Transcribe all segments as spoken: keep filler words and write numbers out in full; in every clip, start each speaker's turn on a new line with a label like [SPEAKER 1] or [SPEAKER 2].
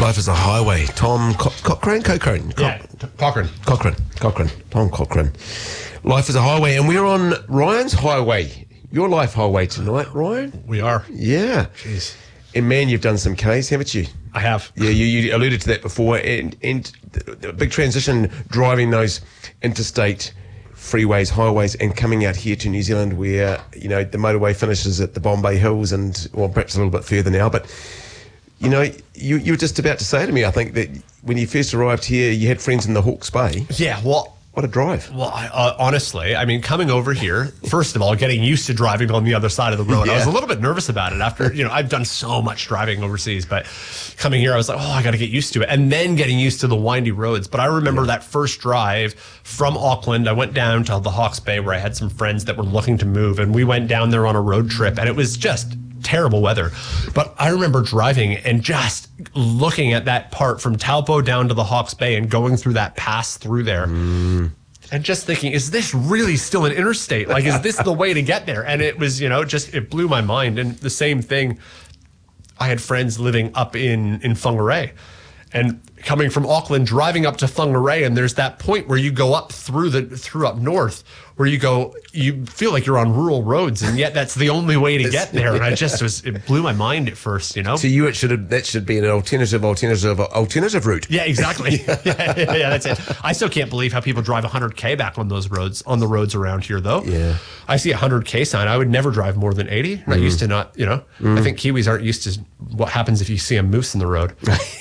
[SPEAKER 1] Life is a Highway. Tom Co- Cochrane? Cochrane? Co-
[SPEAKER 2] Yeah, T- Cochrane.
[SPEAKER 1] Cochrane. Cochrane. Tom Cochrane. Life is a Highway. And we're on Ryan's Highway. Your life highway tonight, Ryan?
[SPEAKER 2] We are.
[SPEAKER 1] Yeah.
[SPEAKER 2] Jeez.
[SPEAKER 1] And man, you've done some Ks, haven't you?
[SPEAKER 2] I have.
[SPEAKER 1] Yeah, you, you alluded to that before. And, and the, the big transition driving those interstate freeways, highways, and coming out here to New Zealand where, you know, the motorway finishes at the Bombay Hills and, well, perhaps a little bit further now. But, you know, you, you were just about to say to me, I think, that when you first arrived here, you had friends in the Hawke's Bay.
[SPEAKER 2] Yeah, well...
[SPEAKER 1] What a drive.
[SPEAKER 2] Well, I, uh, honestly, I mean, coming over here, first of all, getting used to driving on the other side of the road, yeah. I was a little bit nervous about it after, you know, I've done so much driving overseas, but coming here, I was like, oh, I got to get used to it. And then getting used to the windy roads. But I remember yeah. that first drive from Auckland, I went down to the Hawke's Bay where I had some friends that were looking to move, and we went down there on a road trip, and it was just terrible weather. But I remember driving and just looking at that part from Taupo down to the Hawke's Bay and going through that pass through there mm. and just thinking, is this really still an interstate? Like, is this the way to get there? And it was, you know, just, it blew my mind. And the same thing, I had friends living up in, in Whangarei, and coming from Auckland, driving up to Whangarei, and there's that point where you go up through the through up north, where you go, you feel like you're on rural roads, and yet that's the only way to get there. And I just was, it blew my mind at first, you know.
[SPEAKER 1] To you, it should have, that should be an alternative, alternative, alternative route.
[SPEAKER 2] Yeah, exactly. yeah, yeah, yeah, that's it. I still can't believe how people drive one hundred K back on those roads, on the roads around here, though.
[SPEAKER 1] Yeah,
[SPEAKER 2] I see a one hundred K sign. I would never drive more than eighty. I'm not mm. used to not, you know. Mm. I think Kiwis aren't used to what happens if you see a moose in the road.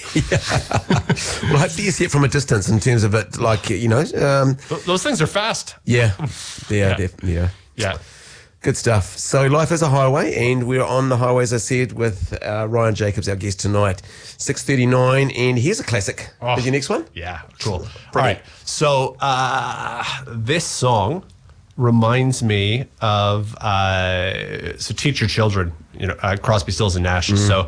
[SPEAKER 1] Well, hopefully you see it from a distance in terms of it, like, you know. Um,
[SPEAKER 2] Th- those things are fast.
[SPEAKER 1] Yeah. Yeah,
[SPEAKER 2] yeah.
[SPEAKER 1] Def- yeah.
[SPEAKER 2] Yeah.
[SPEAKER 1] Good stuff. So life is a highway, and we're on the highway, as I said, with uh, Ryan Jacobs, our guest tonight. six thirty-nine, and here's a classic.
[SPEAKER 2] Oh,
[SPEAKER 1] is your next one?
[SPEAKER 2] Yeah, cool. All right. So uh, this song reminds me of, uh, so Teach Your Children, you know, uh, Crosby, Stills and Nash. Mm. So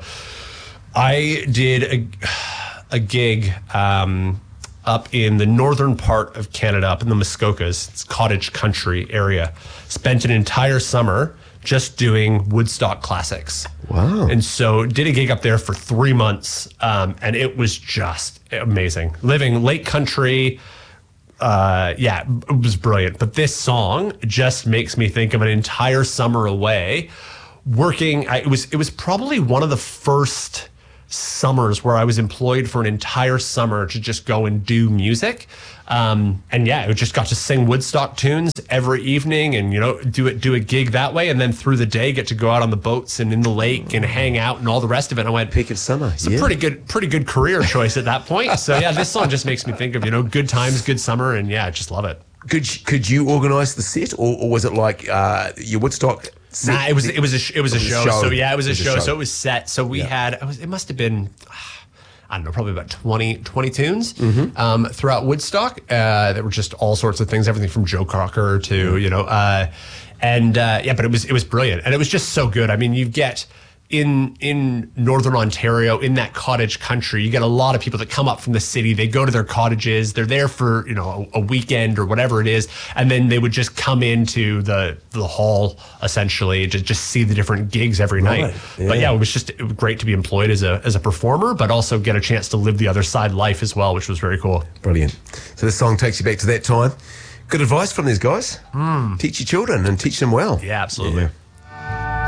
[SPEAKER 2] I did a, a gig um, up in the northern part of Canada, up in the Muskokas. It's cottage country area. Spent an entire summer just doing Woodstock classics.
[SPEAKER 1] Wow.
[SPEAKER 2] And so did a gig up there for three months, um, and it was just amazing. Living lake country, uh, yeah, it was brilliant. But this song just makes me think of an entire summer away working. I, it was it was probably one of the first summers where I was employed for an entire summer to just go and do music. Um, and yeah, I just got to sing Woodstock tunes every evening and, you know, do it, do a gig that way. And then through the day, get to go out on the boats and in the lake and hang out and all the rest of it. And I went,
[SPEAKER 1] peak of summer.
[SPEAKER 2] It's
[SPEAKER 1] yeah.
[SPEAKER 2] a pretty good, pretty good career choice at that point. So yeah, this song just makes me think of, you know, good times, good summer. And yeah, I just love it.
[SPEAKER 1] Could, could you organize the set, or, or was it like, uh, your Woodstock set?
[SPEAKER 2] Nah, it was, it was a, sh- it was a,
[SPEAKER 1] was
[SPEAKER 2] show.
[SPEAKER 1] a show.
[SPEAKER 2] So yeah, it was a,
[SPEAKER 1] it was
[SPEAKER 2] show.
[SPEAKER 1] a show.
[SPEAKER 2] So it was set. So we yeah. had, it, was, it must've been, I don't know, probably about twenty, twenty tunes mm-hmm. um, throughout Woodstock. Uh, that were just all sorts of things, everything from Joe Cocker to, mm-hmm. you know, uh, and uh, yeah, but it was it was brilliant. And it was just so good. I mean, you get in in Northern Ontario, in that cottage country, you get a lot of people that come up from the city. They go to their cottages. They're there for, you know, a, a weekend or whatever it is. And then they would just come into the the hall, essentially, to just see the different gigs every right. night. Yeah. But yeah, it was just it was great to be employed as a as a performer, but also get a chance to live the other side life as well, which was very cool.
[SPEAKER 1] Brilliant. So this song takes you back to that time. Good advice from these guys. Mm. Teach your children and teach them well.
[SPEAKER 2] Yeah, absolutely.
[SPEAKER 1] Yeah.